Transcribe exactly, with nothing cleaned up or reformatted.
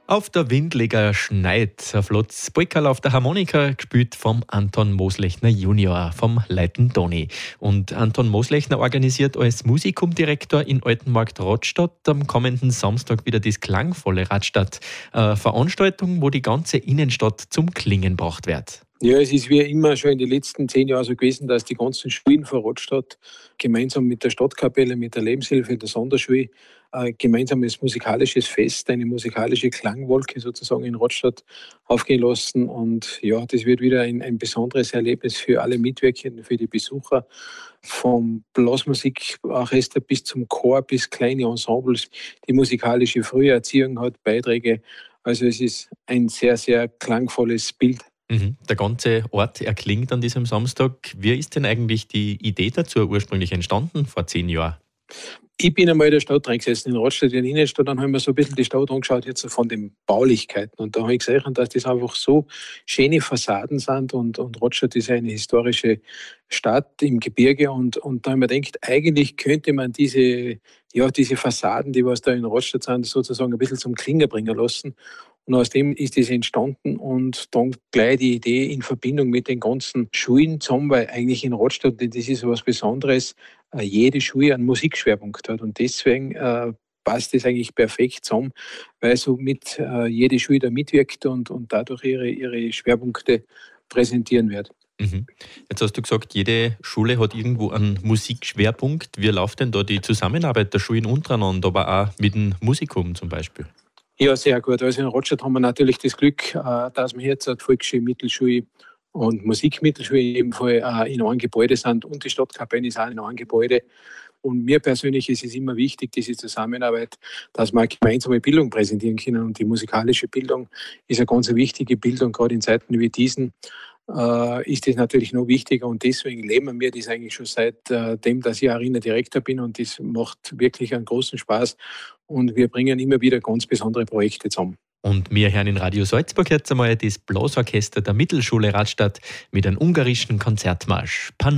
Auf der Windleger schneit ein flottes Polkerl auf der Harmonika, gespielt vom Anton Moslechner Junior, vom Leiten Toni. Und Anton Moslechner organisiert als Musikumdirektor in Altenmarkt Radstadt am kommenden Samstag wieder das klangvolle Radstadt. Eine Veranstaltung, wo die ganze Innenstadt zum Klingen gebracht wird. Ja, es ist wie immer schon in den letzten zehn Jahren so gewesen, dass die ganzen Schulen von Radstadt gemeinsam mit der Stadtkapelle, mit der Lebenshilfe, der Sonderschule, ein gemeinsames musikalisches Fest, eine musikalische Klangwolke sozusagen in Radstadt aufgehen lassen. Und ja, das wird wieder ein, ein besonderes Erlebnis für alle Mitwirkenden, für die Besucher. Vom Blasmusikorchester bis zum Chor, bis kleine Ensembles. Die musikalische Früherziehung hat Beiträge. Also es ist ein sehr, sehr klangvolles Bild. Mhm. Der ganze Ort erklingt an diesem Samstag. Wie ist denn eigentlich die Idee dazu ursprünglich entstanden vor zehn Jahren? Ich bin einmal in der Stadt reingesessen, in Radstadt, in der Innenstadt, dann haben wir so ein bisschen die Stadt angeschaut, jetzt von den Baulichkeiten. Und da habe ich gesehen, dass das einfach so schöne Fassaden sind und, und Radstadt ist eine historische Stadt im Gebirge. Und, und da habe ich mir gedacht, eigentlich könnte man diese, ja, diese Fassaden, die was da in Radstadt sind, sozusagen ein bisschen zum Klingen bringen lassen. Und aus dem ist das entstanden und dann gleich die Idee in Verbindung mit den ganzen Schulen zusammen, weil eigentlich in Radstadt, das ist was Besonderes, jede Schule einen Musikschwerpunkt hat und deswegen äh, passt das eigentlich perfekt zusammen, weil somit äh, jede Schule da mitwirkt und, und dadurch ihre, ihre Schwerpunkte präsentieren wird. Mhm. Jetzt hast du gesagt, jede Schule hat irgendwo einen Musikschwerpunkt. Wie läuft denn da die Zusammenarbeit der Schulen untereinander, aber auch mit dem Musikum zum Beispiel? Ja, sehr gut. Also in Radstadt haben wir natürlich das Glück, dass wir jetzt eine Volksschule, Mittelschule und Musikmittelschule in jedem Fall in einem Gebäude sind und die Stadtkapelle ist auch in einem Gebäude. Und mir persönlich ist es immer wichtig, diese Zusammenarbeit, dass wir eine gemeinsame Bildung präsentieren können. Und die musikalische Bildung ist eine ganz wichtige Bildung, gerade in Zeiten wie diesen. Äh, ist das natürlich noch wichtiger und deswegen leben wir das eigentlich schon seitdem, dass ich Arena-Direktor bin und das macht wirklich einen großen Spaß und wir bringen immer wieder ganz besondere Projekte zusammen. Und wir hören in Radio Salzburg jetzt einmal das Blasorchester der Mittelschule Radstadt mit einem ungarischen Konzertmarsch.